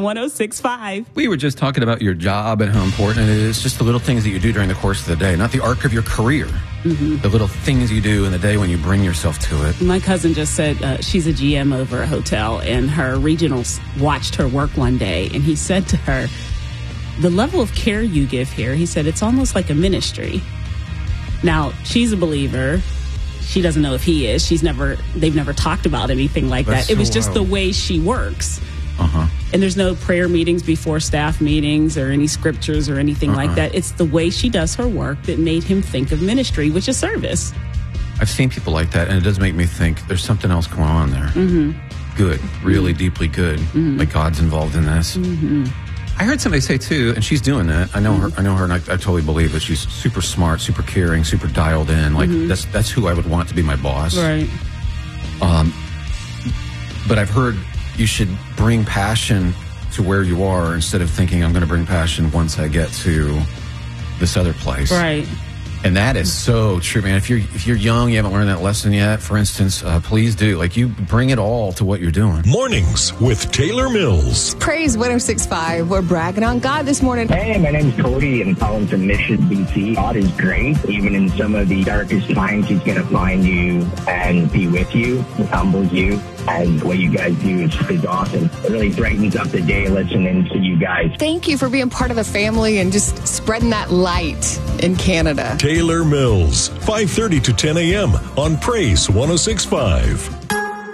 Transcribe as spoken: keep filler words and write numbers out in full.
one oh six point five. We were just talking about your job and how important it is. Just the little things that you do during the course of the day, not the arc of your career. Mm-hmm. The little things you do in the day when you bring yourself to it. My cousin just said uh, she's a G M over a hotel, and her regionals watched her work one day, and he said to her, the level of care you give here, he said, it's almost like a ministry. Now, she's a believer. She doesn't know if he is. She's never, they've never talked about anything like That's that. It was so just wild. the way she works. Uh-huh. And there's no prayer meetings before staff meetings or any scriptures or anything uh-uh. like that. It's the way she does her work that made him think of ministry, which is service. I've seen people like that, and it does make me think there's something else going on there. Mm-hmm. Good, really mm-hmm. deeply good. Mm-hmm. Like God's involved in this. Mm-hmm. I heard somebody say too, and she's doing that. I know her. I know her, and I, I totally believe that she's super smart, super caring, super dialed in. Like mm-hmm. that's that's who I would want to be my boss. Right. Um. But I've heard you should bring passion to where you are instead of thinking I'm going to bring passion once I get to this other place. Right. And that is so true, man. If you're if you're young, you haven't learned that lesson yet, for instance, uh, please do. Like, you bring it all to what you're doing. Mornings with Taylor Mills. Praise one oh six point five. We're bragging on God this morning. Hey, my name's Cody, and I'm calling from Mission, B C. God is great. Even in some of the darkest times, He's going to find you and be with you. He humbles you. And what you guys do is, is awesome. It really brightens up the day listening to you guys. Thank you for being part of the family and just spreading that light in Canada. Taylor Mills, five thirty to ten a.m. on Praise one oh six point five.